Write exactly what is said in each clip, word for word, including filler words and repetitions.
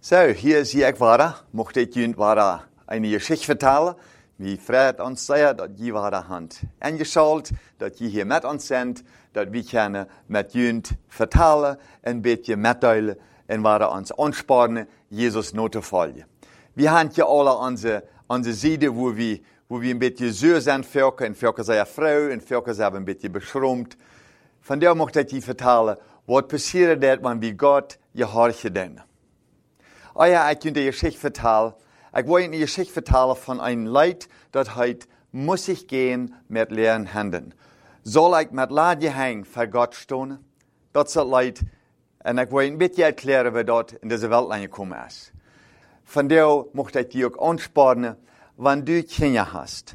So, hier ist hier Ekwara. Mochte ich Ihnen Wara eine Geschichte vertellen. Wie Fred uns zei dat je Wara hand ingeschalt, dat je hier met ons bent, dat we kunnen met jullie vertellen, een beetje metdelen en Wara ons aansporen, Jesus na te volgen. We hebben hier alle onze, onze zijde, wo we, wo we een beetje zuur zijn, Völker, en Völker zijn vrouw, en Völker zijn een beetje beschroomd. Vandaar mocht ik je vertellen, wat passiert dat wanneer we God je hart gedaan. Oh ja, ik kan je geschichte vertellen. Ik wil je geschichte vertellen van een leid dat heet, moet ik gaan met leren handen. Zal ik met laadje heen voor God staan? Dat is het leid. En ik wil je een beetje erklären wie dat in deze wereld gekomen is. Vandaar mocht ik je ook aansporen, wanneer du kinderen hast.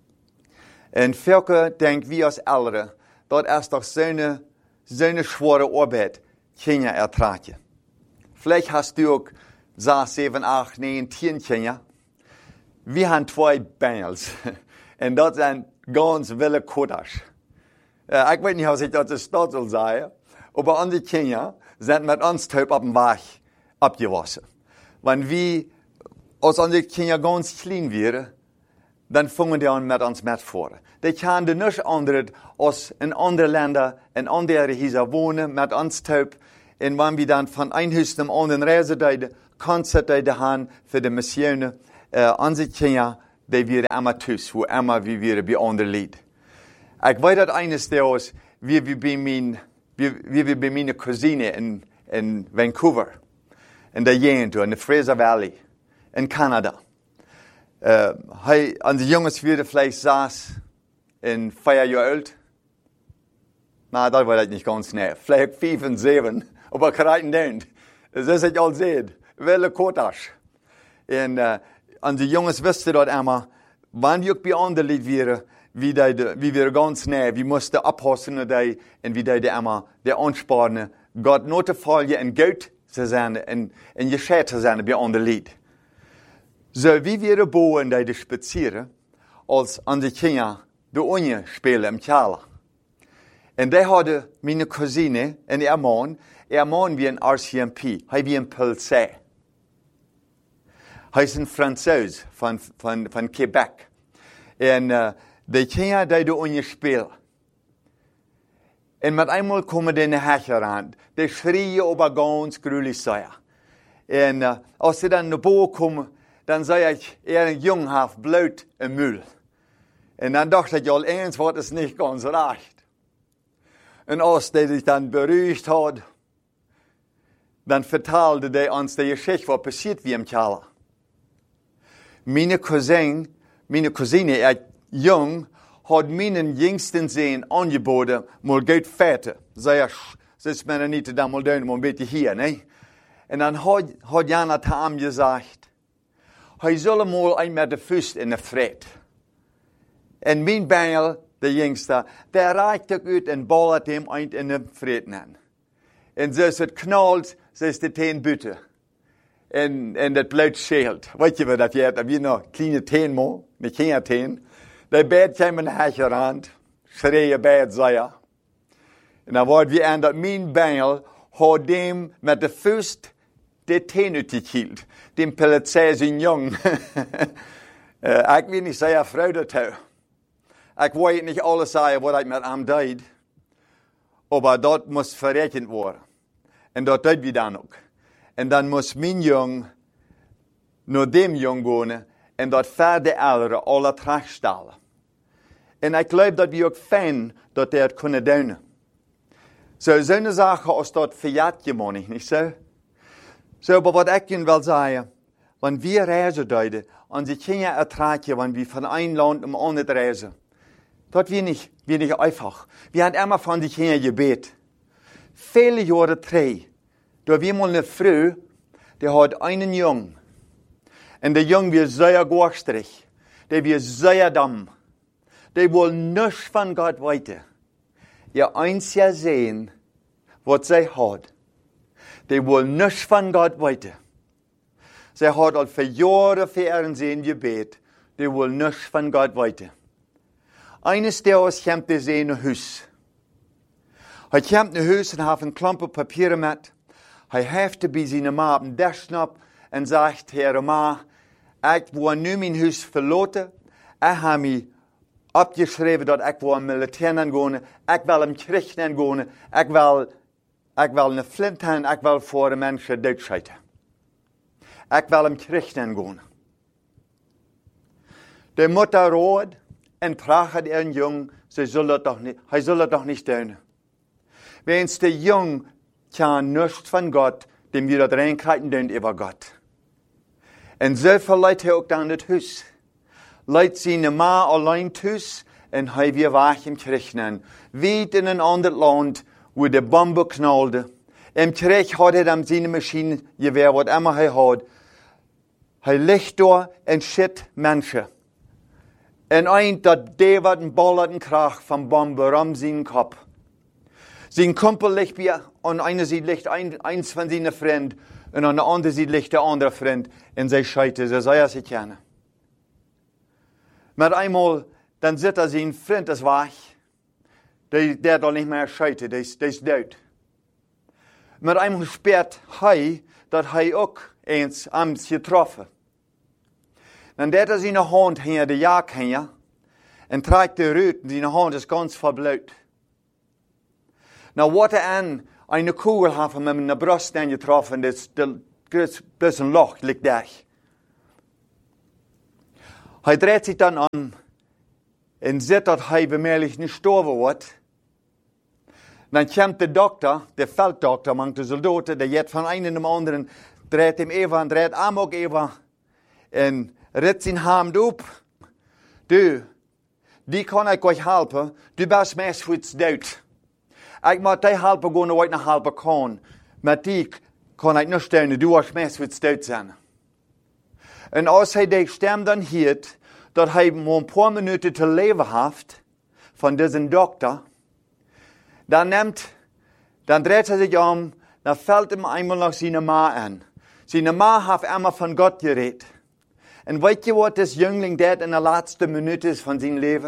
En Völker denken wie als ouderen, dat is toch zo'n zo'n zware arbeid, kinderen ertragen. Vielleicht hast du ook zes, zeven, acht, negen, tien kinderen. We hebben twee bengels. En dat zijn ganz wilde kotters. Uh, ik weet niet hoe ik dat in stad zal zeggen. Maar onze kinderen zijn met ons thuis op een weg opgewassen. Wanneer we, als onze kinderen ganz klein waren, dan vangen die aan met ons met voeren. Die kunnen niet anders als in andere landen, in andere huizen wonen met ons thuis. En wanneer we dan van een huis naar een ander reizen deden, Konzerte gaan voor de missionen. Uh, onze kinderen, die waren allemaal thuis, hoe allemaal we waren bij andere lied. Ik weet dat eines deels, wie we bij mijn, wie we bij mijn cousine in, in Vancouver, in de Jento, in de Fraser Valley, in Canada. Uh, hij, onze jongens werden vielleicht zes en vier jaar oud. Nou, dat weet ik niet ganz snel. Vielleicht vijf en zeven, maar ik rijd niet. Dat is het al zeer. Wille kotters. En uh, onze jongens wisten dat allemaal. Wanneer we ook bij andere lied waren, wie we waren ganz snel. We moesten oppassen naar die en wie deden allemaal de aansporen. God na te volgen en goed te zijn en, en gescheid te zijn bij andere lied. Zo, wie waren boven die de spazieren, als onze kinderen de onje spelen in Kjala. En die hadden mijn cousine en haar man, haar man wie een R C M P, hij wie een Pulse. Hij is een Fransoos van, van, van Quebec. En uh, die kinderen die de onje spelen. En met eenmaal komen die in de hecher aan. Die schreeuwen over ganz gruwelijk zeer. En uh, als ze dan naar boven komen, dan zei ik, er een jong heeft bloot een mul. En dan dacht ik al eens, wat is niet ganz recht. En als die zich dan beruhigd had, dan vertelde hij ons de geschichte wat passiert wie im Kjala. Mijn cousine, mijn cousine, er jong, had mijn jongsten zijn aangeboden, maar goed vetten. Zei hij, ze is mij niet dan maar doen, maar een beetje hier, nee. En dan had, had Jana te hem gezegd, hij zal mal een met de vuist in de fret. En mijn bengel, de jongste, der reikt ook uit en ballert hem eind in de fret aan. En zoals het knalt, zo is de teen buiten. En, en dat blijft scheelt. Weet je wat dat je hebt? Heb je nog kleine teen, maar niet geen teen. Die beid kwam in de hecher aan, schreeuwen beid, zei je. En dan wordt we aan dat mijn bengel had hem met de vuist de teen uitgekield. Die pillet zei zijn jong. uh, ik weet niet, zei je vrouw dat toe. Ik weet niet alles zeggen wat ik met hem deed. Maar dat moest verrekend worden. En dat deed we dan ook. En dan moest mijn jong naar dem jong gaan en dat verder ouderen alle terugstellen. En ik geloof dat we ook fijn dat die het kunnen doen. Zo, zo'n zaken als dat verjaart je man niet, niet zo? Zo, maar wat ik je wil zeggen, wanneer we reizen deden, onze kinderen ertragen, wanneer we van een land naar een ander reizen. Dat we niet, we niet einfach. We hebben immer van die kinderen gebed. Vele jaren terug, daar was mal een vrouw, die had een jong. En de jong was zeer gorstig. Die was zeer dom. Die wil niets van God weten. Je einzige zien wat zij had. Die wil niets van God weten. Zij had al voor jaren ver zijn gebed. Die wil niets van God weten. Eines dages kwam hij zijn naar huis. Hij kwam naar huis en had een klompen papieren met. Hij heeft bij zijn maap een desk op und sagt, Herr Ma, ich will nu mein Haus verlassen. Ich habe mich abgeschrieben, dass ich will im Militär gehen. Ich will im Krieg gehen. Ich will, ich will eine Flinte haben. Ich will vor Menschen Deutschheit. Ich will im Krieg gehen. Die Mutter rot und prachtet ihren Jungen, sie soll das doch nicht, er soll das doch nicht tun. Wenn der Jung kann nichts von Gott, dem wir das reinkriegen tun über Gott. Und so viele Leute auch dann das Haus. Leute sind mal allein Haus und haben wir wach im Krieg. Weit in ein anderes Land, wo die Bombe knallte. Im Krieg hat er dann seine Maschine Gewehr, was immer er hat. Er liegt da und schüttet Menschen. Und ein, dat David een ballerten Krach vom Bombe rum seinen Kopf. Sein Kumpel liegt bei, an einer Seite liegt ein, eins von seinen Freunden, und an der anderen Seite liegt der andere Freund, und sie scheitern, so sei er sie kennen. Mit einmal, dann sieht er sein Freund ist wach, der, der da nicht mehr scheitert, der ist, der ist tot. Mit einmal spürt er, dass er auch eins abends getroffen. Dann hat er seine Hand hier, die Jagd hier, und trägt die Rüten, seine Hand ist ganz verblaut. Na, wat er an, eine Kugel hat mit einer Brust getroffen, das, das bisschen Loch liegt da. Er dreht sich dann um und sieht, dass er bemerklich nicht gestorben wird. Dann kommt der Doktor, der Felddoktor, manche Soldaten, der jetzt von einem zum anderen, dreht ihm Eva und dreht ihm auch Eva und ritt sein Hand auf. Du, die kann ich euch helfen, du bist meistens tot. Ich muss dir helfen, gehen, wo ich noch helfen kann. Mit dir kann ich nicht tun, du wirst meistens tot sein. Und als er die Stimme dann hielt, dass er nur ein paar Minuten zu leben hat, von diesem Doktor, dann nimmt, dann dreht er sich um, dann fällt ihm einmal noch seine Ma an. Seine Ma hat einmal von Gott geredet. Und weißt ihr, was das Jüngling dort in der letzten Minute ist von seinem Leben?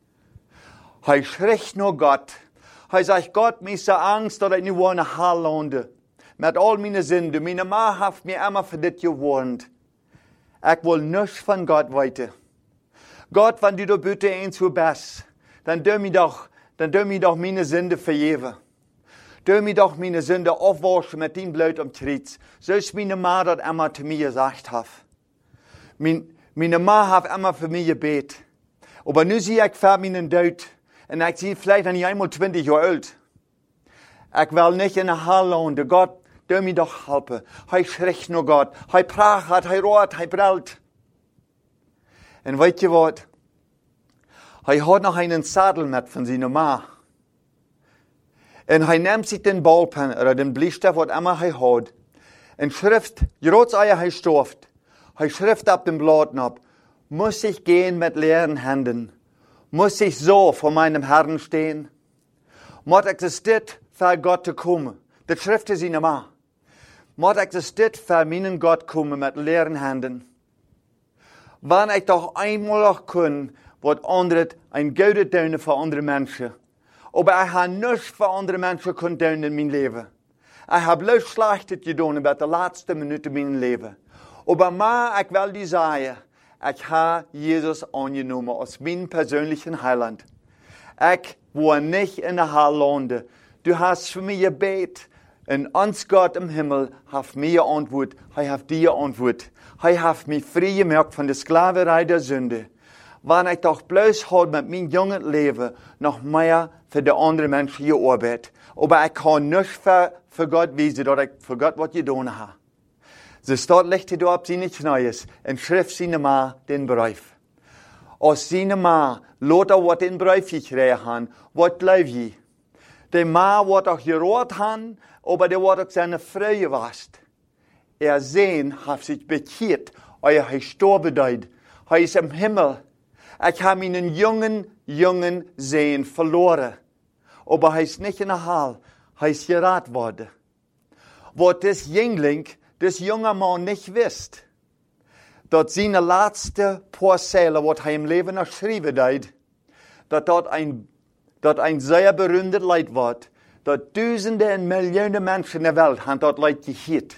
Er schreckt nur Gott. Er sagt, Gott, mir ist so Angst, dass ich nicht nach Hause lande. Mit all meinen Sünden. Meine Ma hat mir immer für das gewarnt. Ich will nichts von Gott weiter. Gott, wenn du da bitte eins so bist, dann tu mir doch, dann tu mir doch meine Sünde vergeben. Tu mir doch meine Sünde aufwaschen mit dem Blut am Kreuz. So ist meine Ma das immer zu mir gesagt hat. Mein, meine Ma hat immer für mich gebetet. Aber nun sehe ich vor meinen Tod. Und ich sehe vielleicht nicht einmal zwanzig Jahre alt. Ich will nicht in der Halle landen. Gott, tu mir doch helfen. Er schreckt nur Gott. Er prachtet, er rohrt, er brüllt. Und weißt ihr was? Er hat noch einen Sattel mit von seiner Ma. Und er nimmt sich den Ballpen oder den Bleistift, was immer er hat, und schrift, gerade als er stirbt, er schrift auf dem Blatt ab, muss ich gehen mit leeren Händen? Muss ich so vor meinem Herrn stehen? Muss existiert für Gott zu kommen? Das schrift ist ihnen mal. Muss existiert für meinen Gott kommen mit leeren Händen? Wenn ich doch einmal auch kann, was andere ein Gute tun für andere Menschen. Aber ich habe nichts für andere Menschen tun in meinem Leben. Ich habe bloß Schlechtes getan bei der letzten Minute meines Lebens. Aber ma, ich will dir sagen, ich habe Jesus angenommen als mein persönlichen Heiland. Ich will nicht in der Hölle landen. Du hast für mich gebetet. Und uns Gott im Himmel hat mir Antwort. Er hat dir Antwort. Er hat mich frei gemacht von der Sklaverei der Sünde. Wenn ich doch bloß halt mit meinem jungen Leben noch mehr für die anderen Menschen gearbeitet. Aber ich kann nicht für, für Gott wissen, dass ich für Gott was getan habe. Sie steht lichtet auf seine Knies und schrift seine Ma den Brief. Aus seine Ma, Lothar wat den Brief gekriegt han, wat glaub je? Der Ma wat auch gerot han, aber der wat auch seine Frau gewasst. Er sehen, hat sich bekehrt, er ist gestorben dort. Er ist im Himmel. Ich habe einen jungen, jungen Sehen verloren. Aber er ist nicht in der Hall, er ist gerat worden. Was das Jüngling, das junge Mann nicht wisst, dass seine letzte paar Seele, was er im Leben noch schreiben hat, dass dort ein, dass ein sehr berühmtes Leid wird, dass Tausende und Millionen Menschen in der Welt haben dort Leid gehört.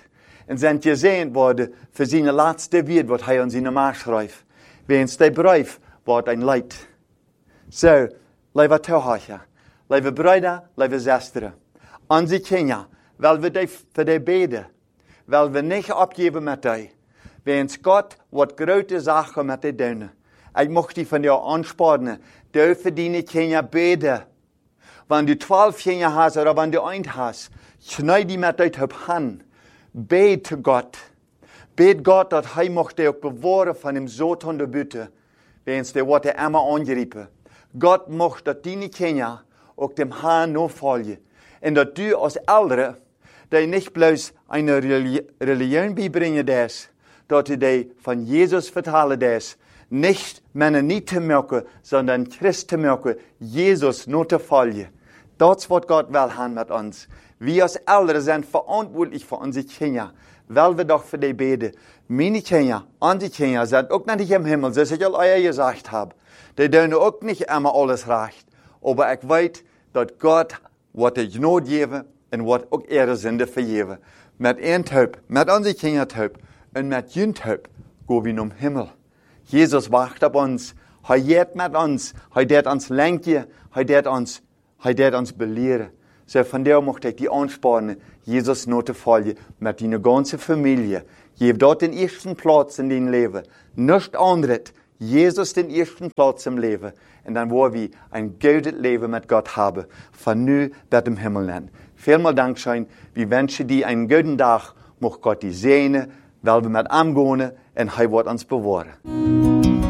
und sind gesehen worden für seine letzte Wort, was er an seine Marsch schreibt. Wenn der Brief wird ein Leid. So, liebe Zuhörer, liebe Brüder, liebe Schwestern, unsere Kinder, weil wir die, für die beten, weil wir nicht abgeben mit dir. Wenn Gott wat grote Sachen mit dir tun. Ich möchte dich von dir anspornen, du für deine Kinder beten. Wenn du zwölf Kinder hast oder wenn du eins hast, schneid die mit dir an. Bete Gott. Bet Gott, dass er möchte auch bewahren von dem Satan der Bütte, wenn es der Worte immer angreifen. Gott möchte, dass deine Kinder auch dem Herrn nachfolgen. Und dass du als Ältere, die nicht bloß eine Religion beibringen darfst, dass du die von Jesus vertellen darfst, nicht Männer nicht zu merken, sondern Christ zu merken, Jesus nur zu folgen. Das, was Gott will haben mit uns. Wir als Ältere sind verantwortlich für unsere Kinder, weil wir doch für die beten. Meine Kinder, unsere Kinder sind auch nicht im Himmel, so wie ich euch gesagt habe. Die tun auch nicht immer alles recht. Aber ich weiß, dass Gott, was er Gnade geben und was auch ihre Sünde vergeben. Mit einem Taub, mit unseren Kindern taub und mit jenen taub gehen wir zum Himmel. Jesus wacht auf uns. Er geht mit uns. Er wird uns lenken. Er wird uns, er wird uns belehren. So von der möchte ich die anspornen, Jesus nur zu folgen, mit deiner ganzen Familie. Gib dort den ersten Platz in deinem Leben. Nichts anderes. Jesus den ersten Platz im Leben. Und dann wollen wir ein gutes Leben mit Gott haben. Von nu bis im Himmel nennen. Vielmal Dankeschön. Wir wünschen dir einen guten Tag. Mocht Gott die segnen, weil wir mit ihm gehen und er wird uns bewahren.